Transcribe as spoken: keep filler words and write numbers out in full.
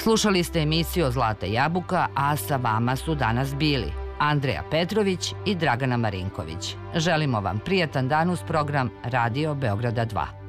Slušali ste emisiju Zlata jabuka, a sa vama su danas bili Andreja Petrović i Dragana Marinković. Želimo vam prijatan dan uz program Radio Beograda dva.